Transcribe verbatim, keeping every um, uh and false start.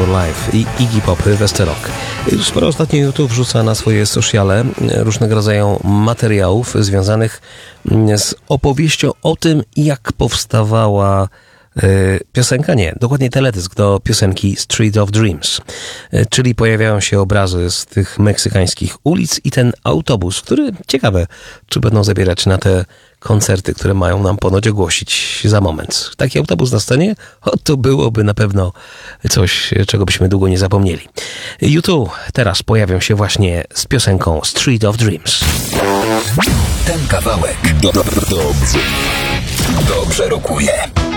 for Life i Iggy Pop, Westerok. Sporo ostatnio YouTube wrzuca na swoje sociale różnego rodzaju materiałów związanych z opowieścią o tym, jak powstawała piosenka, nie, dokładnie teledysk do piosenki Street of Dreams, czyli pojawiają się obrazy z tych meksykańskich ulic i ten autobus, który, ciekawe, czy będą zabierać na te koncerty, które mają nam ponoć ogłosić za moment. Taki autobus na scenie, o, to byłoby na pewno coś, czego byśmy długo nie zapomnieli. U dwa teraz pojawią się właśnie z piosenką Street of Dreams. Ten kawałek do, do, dobrze, dobrze rokuje.